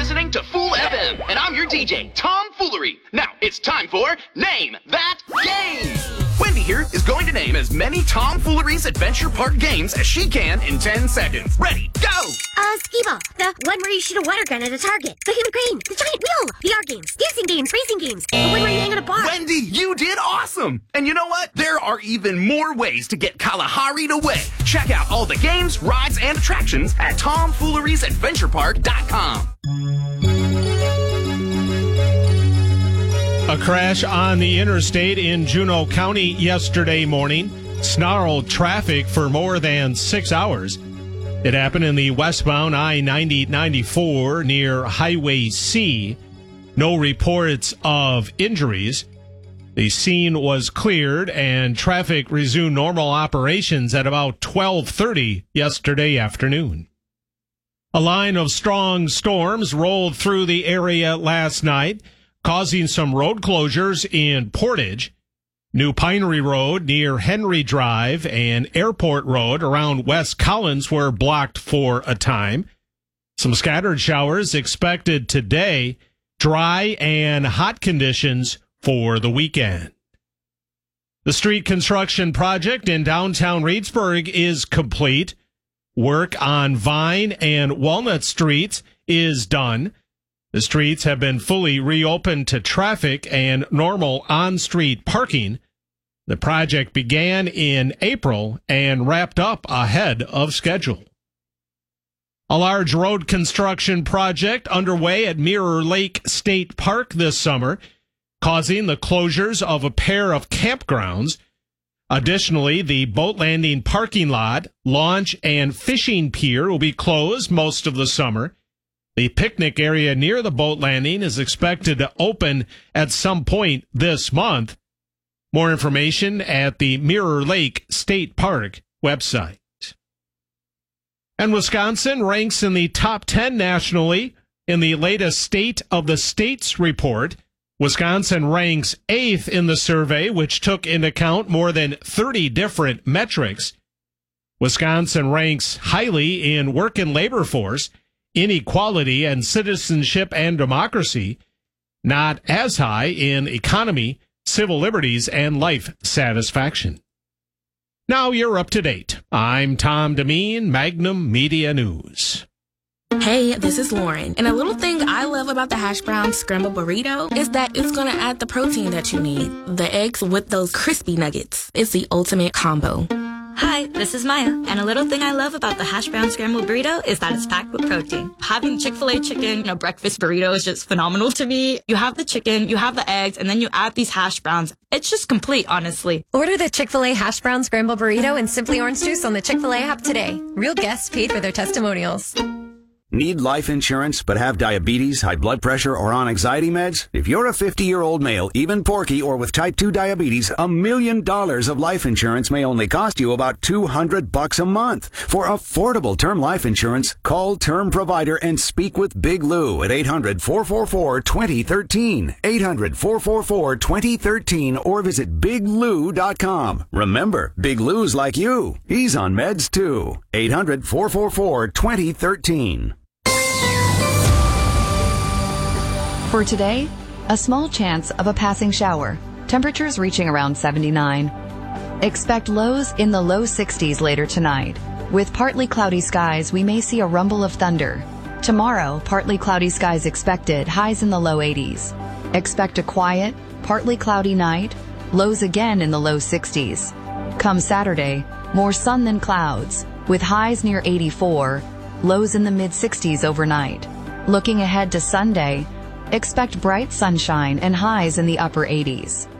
listening to Fool FM, and I'm your DJ, Tom Foolery. Now, it's time for Name That Game. Wendy here is going to name as many Tom Foolery's Adventure Park games as she can in 10 seconds. Ready, go! Skee-Ball, the one where you shoot a water gun at a target, the human crane, the giant wheel, the art games, dancing games, racing games, the one where you hang on a bar. Wendy, you did awesome! And you know what? There are even more ways to get Kalahari'd away. Check out all the games, rides, and attractions at TomFoolery'sAdventurePark.com. A crash on the interstate in Juneau County yesterday morning snarled traffic for more than 6 hours. It happened in the westbound I-90-94 near Highway C. No reports of injuries. The scene was cleared and traffic resumed normal operations at about 12:30 yesterday afternoon. A line of strong storms rolled through the area last night, causing some road closures in Portage. New Pinery Road near Henry Drive and Airport Road around West Collins were blocked for a time. Some scattered showers expected today. Dry and hot conditions for the weekend. The street construction project in downtown Reedsburg is complete. Work on Vine and Walnut Streets is done. The streets have been fully reopened to traffic and normal on-street parking. The project began in April and wrapped up ahead of schedule. A large road construction project underway at Mirror Lake State Park this summer, causing the closures of a pair of campgrounds. Additionally, the boat landing parking lot, launch, and fishing pier will be closed most of the summer. The picnic area near the boat landing is expected to open at some point this month. More information at the Mirror Lake State Park website. And Wisconsin ranks in the top 10 nationally in the latest State of the States report. Wisconsin ranks 8th in the survey, which took into account more than 30 different metrics. Wisconsin ranks highly in work and labor force, inequality, and citizenship and democracy, not as high in economy, civil liberties, and life satisfaction. Now you're up to date. I'm Tom Demeen, Magnum Media News. Hey, this is Lauren, and a little thing I love about the hash brown scrambled burrito is that it's going to add the protein that you need. The eggs with those crispy nuggets. It's the ultimate combo. Hi, this is Maya, and a little thing I love about the hash brown scrambled burrito is that it's packed with protein. Having Chick-fil-A chicken in a breakfast burrito is just phenomenal to me. You have the chicken, you have the eggs, and then you add these hash browns. It's just complete, honestly. Order the Chick-fil-A hash brown scrambled burrito and Simply Orange Juice on the Chick-fil-A app today. Real guests paid for their testimonials. Need life insurance but have diabetes, high blood pressure, or on anxiety meds? If you're a 50-year-old male, even porky, or with type 2 diabetes, $1 million of life insurance may only cost you about $200 a month. For affordable term life insurance, call Term Provider and speak with Big Lou at 800-444-2013. 800-444-2013 or visit biglou.com. Remember, Big Lou's like you. He's on meds too. 800-444-2013. For today, a small chance of a passing shower. Temperatures reaching around 79. Expect lows in the low 60s later tonight. With partly cloudy skies, we may see a rumble of thunder. Tomorrow, partly cloudy skies expected, highs in the low 80s. Expect a quiet, partly cloudy night, lows again in the low 60s. Come Saturday, more sun than clouds, with highs near 84, lows in the mid-60s overnight. Looking ahead to Sunday, expect bright sunshine and highs in the upper 80s.